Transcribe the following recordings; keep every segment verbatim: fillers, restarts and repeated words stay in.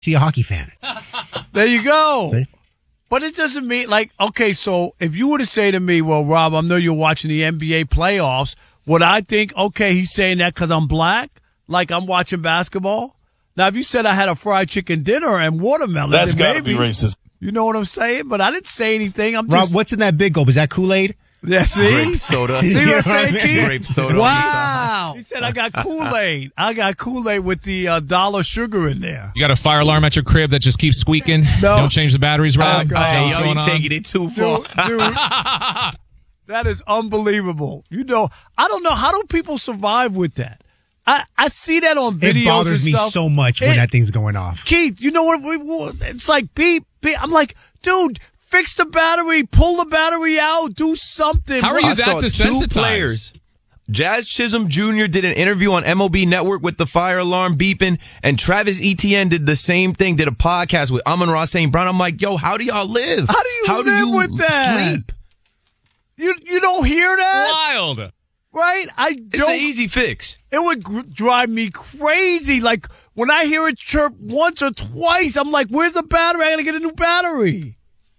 See a hockey fan. There you go. See? But it doesn't mean, like, okay, so if you were to say to me, well, Rob, I know you're watching the N B A playoffs, would I think, okay, he's saying that because I'm black? Like I'm watching basketball? Now, if you said I had a fried chicken dinner and watermelon, that's got to be racist. You know what I'm saying? But I didn't say anything. I'm Rob, just, what's in that big gulp? Is that Kool-Aid? Yeah, see? Grape soda. See what I'm saying, Keith? Grape soda. Wow. He said I got Kool-Aid. I got Kool-Aid with the uh, dollar sugar in there. You got a fire alarm at your crib that just keeps squeaking? No. Don't change the batteries, Rob? Oh, Hey, What's yo, going you on? taking it too far. Dude, dude, that is unbelievable. You know, I don't know. How do people survive with that? I, I see that on videos It bothers and me stuff. so much when It- that thing's going off. Keith, you know what? We, we, it's like beep, beep. I'm like, dude, fix the battery, pull the battery out, do something. How are you I that saw two desensitized? players. Jazz Chisholm Junior did an interview on M L B Network with the fire alarm beeping, and Travis Etienne did the same thing, did a podcast with Amon-Ra Saint Brown. I'm like, yo, how do y'all live? How do you how live do you with that? sleep? You you don't hear that, Wild. right? I It's don't. an easy fix. It would gr- drive me crazy. Like when I hear it chirp once or twice, I'm like, "Where's the battery? I gotta get a new battery."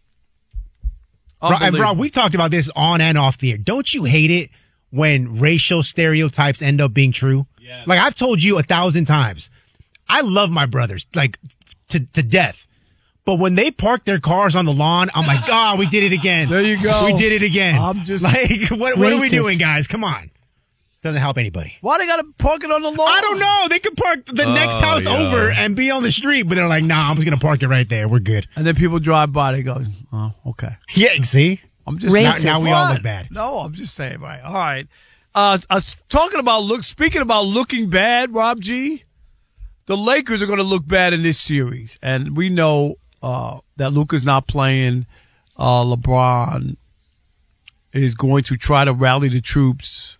Rob, and Unbelievable. Rob, we talked about this on and off the air. Don't you hate it when racial stereotypes end up being true? Yes. Like I've told you a thousand times, I love my brothers like to to death. But when they park their cars on the lawn, I'm like, God, we did it again. There you go. We did it again. I'm just- like, what, what are we Racist. doing, guys? Come on. Doesn't help anybody. Why they gotta park it on the lawn? I don't know. They could park the next house yeah. over and be on the street, but they're like, nah, I'm just going to park it right there. We're good. And then people drive by, they go, "Oh, okay." Yeah, see? I'm just Now, saying. now we all What? look bad. No, I'm just saying. Right. All right. Uh, I was talking about look. Speaking about looking bad, Rob G. The Lakers are going to look bad in this series, and we know uh, that Luka's not playing. Uh, LeBron is going to try to rally the troops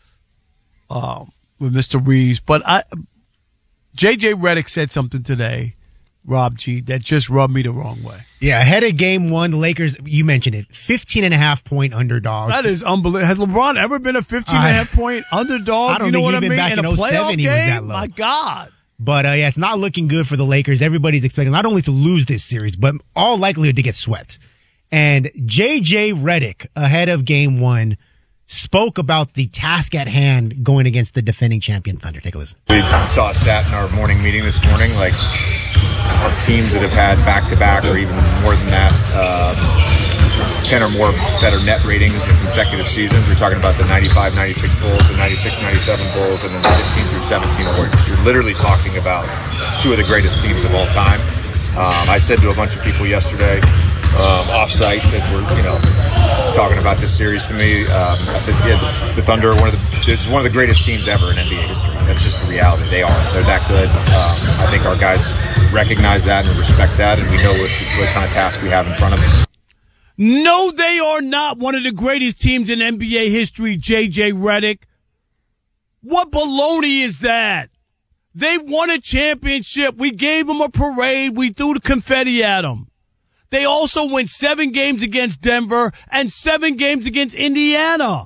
uh, with Mister Reeves, but I, J J Redick said something today, Rob G, that just rubbed me the wrong way. Yeah, ahead of game one, the Lakers, you mentioned it, fifteen and a half point underdogs. That is unbelievable. Has LeBron ever been a fifteen and a half point underdog? I don't you know think what I even mean? back in in a oh playoff seven he was game? that low. My God. But, uh, yeah, it's not looking good for the Lakers. Everybody's expecting not only to lose this series, but all likelihood to get swept. And J J Redick, ahead of game one, spoke about the task at hand going against the defending champion Thunder. Take a listen. We saw a stat in our morning meeting this morning, like our teams that have had back-to-back or even more than that, um, ten or more better net ratings in consecutive seasons. We're talking about the ninety-five ninety-six Bulls, the ninety-six ninety-seven Bulls, and then the fifteen through seventeen Warriors. You're literally talking about two of the greatest teams of all time. Um, I said to a bunch of people yesterday, um, off-site, that were, you know, talking about this series to me. Um, I said, yeah, the, the Thunder are one of the, it's one of the greatest teams ever in N B A history. That's just the reality. They are. They're that good. Um, I think our guys recognize that and respect that, and we know what, what kind of task we have in front of us. No, they are not one of the greatest teams in N B A history, J J Redick. What baloney is that? They won a championship. We gave them a parade. We threw the confetti at them. They also went seven games against Denver and seven games against Indiana.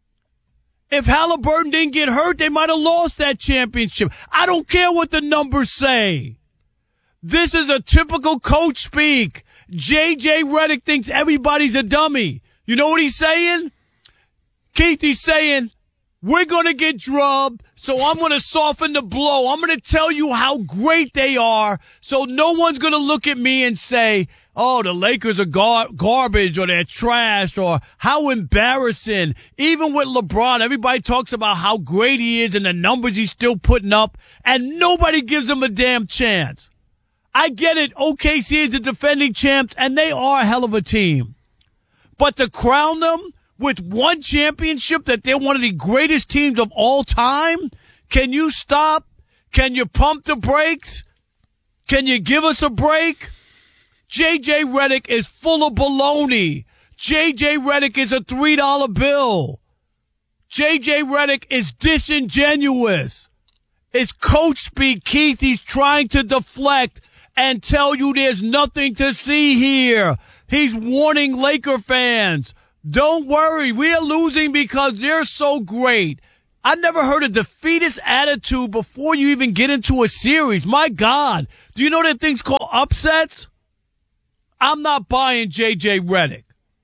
If Halliburton didn't get hurt, they might have lost that championship. I don't care what the numbers say. This is a typical coach speak. J J Redick thinks everybody's a dummy. You know what he's saying? Keith, he's saying, we're going to get drubbed, so I'm going to soften the blow. I'm going to tell you how great they are, so no one's going to look at me and say, oh, the Lakers are gar- garbage or they're trash or how embarrassing. Even with LeBron, everybody talks about how great he is and the numbers he's still putting up, and nobody gives him a damn chance. I get it. O K C is the defending champs, and they are a hell of a team. But to crown them with one championship that they're one of the greatest teams of all time, can you stop? Can you pump the brakes? Can you give us a break? J J Redick is full of baloney. J J Redick is a three dollar bill. J J Redick is disingenuous. It's coach speak, Keith. He's trying to deflect and tell you there's nothing to see here. He's warning Laker fans. Don't worry. We are losing because they're so great. I never heard a defeatist attitude before you even get into a series. My God. Do you know that thing's called upsets? I'm not buying J J Redick.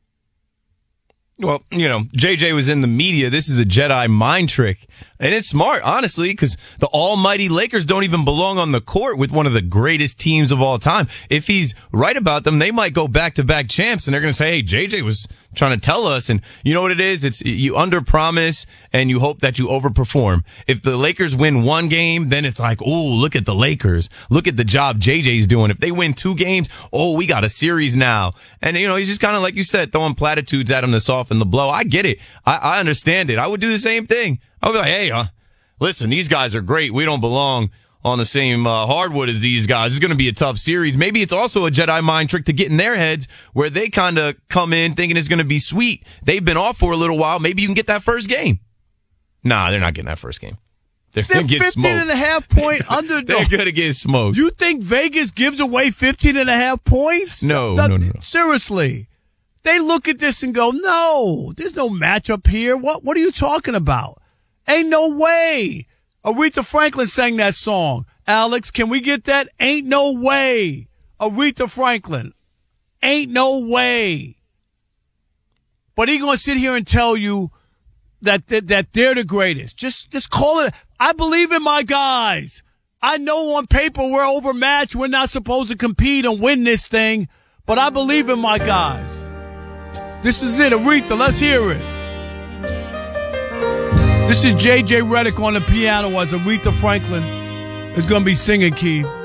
Well, you know, J J was in the media. This is a Jedi mind trick. And it's smart, honestly, because the almighty Lakers don't even belong on the court with one of the greatest teams of all time. If he's right about them, they might go back-to-back champs, and they're going to say, hey, J J was trying to tell us. And you know what it is? It's you under-promise, and you hope that you overperform. If the Lakers win one game, then it's like, oh, look at the Lakers. Look at the job J J's doing. If they win two games, oh, we got a series now. And, you know, he's just kind of, like you said, throwing platitudes at him to soften the blow. I get it. I, I understand it. I would do the same thing. I would be like, hey, uh, listen, these guys are great. We don't belong on the same uh, hardwood as these guys. It's going to be a tough series. Maybe it's also a Jedi mind trick to get in their heads where they kind of come in thinking it's going to be sweet. They've been off for a little while. Maybe you can get that first game. Nah, they're not getting that first game. They're, They're going to get fifteen smoked. and a half point underdog. They're going to get smoked. You think Vegas gives away fifteen and a half points? No, no, no, no. Seriously. They look at this and go, no, there's no matchup here. What, what are you talking about? Ain't no way. Aretha Franklin sang that song. Alex, can we get that? Ain't no way. Aretha Franklin. Ain't no way. But he gonna sit here and tell you that, that that they're the greatest. Just just call it. I believe in my guys. I know on paper we're overmatched. We're not supposed to compete and win this thing. But I believe in my guys. This is it, Aretha. Let's hear it. This is J J Redick on the piano as Aretha Franklin is going to be singing, Keith.